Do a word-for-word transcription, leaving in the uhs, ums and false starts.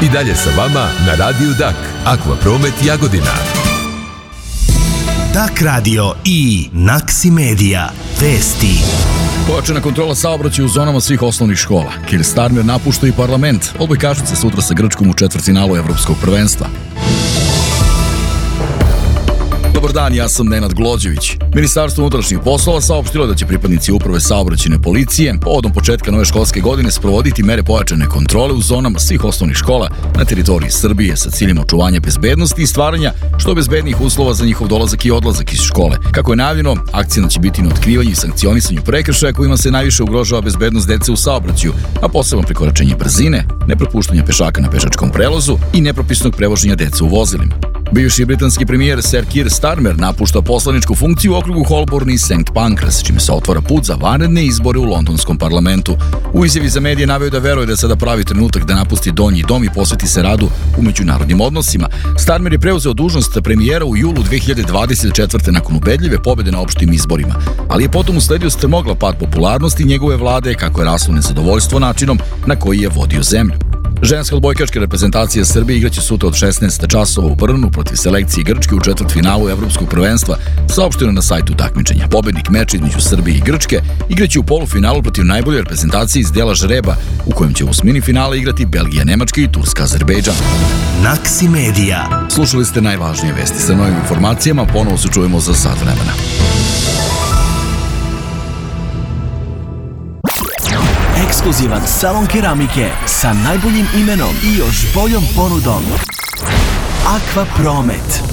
I dalje sa vama na Radiju Dak, Aqua Promet Jagodina. Dak radio i Naksi Media. Vesti. Pojačana kontrola saobraćaja u zonama svih osnovnih škola. Keir Starmer napušta i parlament. Odbojkašice sutra sa Grčkom u četvrtfinalu Evropskog prvenstva. Dobar dan, ja sam Nenad Glođević. Ministarstvo unutrašnjih poslova saopštilo da će pripadnici uprave saobraćajne policije povodom početka nove školske godine sprovoditi mere pojačane kontrole u zonama svih osnovnih škola na teritoriji Srbije sa ciljem očuvanja bezbednosti i stvaranja što bezbednijih uslova za njihov dolazak i odlazak iz škole. Kako je najavljeno, akcija će biti na otkrivanju i sankcionisanju prekršaja kojima se najviše ugrožava bezbednost dece u saobraćaju, a posebno prekoračenje brzine, nepropuštanje pešaka na pešačkom prelazu i nepropisnog prevoženja dece u vozilima. Bivši britanski premijer Sir Keir Starmer napušta poslaničku funkciju u okrugu Holborn i Sankt Pancras, čime se otvara put za vanredne izbore u londonskom parlamentu. U izjavi za medije naveo da veruje da je sada pravi trenutak da napusti donji dom i posveti se radu u međunarodnim odnosima. Starmer je preuzeo dužnost premijera u julu dve hiljade dvadeset četvrte nakon ubedljive pobede na opštim izborima, ali je potom usledio strmoglav pad popularnosti njegove vlade kako je raslo nezadovoljstvo načinom na koji je vodio zemlju. Ženska odbojkaška reprezentacija Srbije igraće sutra od šesnaest časova u Brnu protiv selekcije Grčke u četvrtfinalu Evropskog prvenstva, saopšteno na sajtu takmičenja. Pobednik meča između Srbije i Grčke igraće u polufinalu protiv najbolje reprezentacije iz dela žreba, u kojem će u osmini finala igrati Belgija, Nemačka i Turska, Azerbejdžan. Naksi Media. Slušali ste najvažnije vesti. Sa novim informacijama ponovo se čujemo za sat vremena. Ekskluzivan salon keramike sa najboljim imenom i još boljom ponudom. Aqua Promet.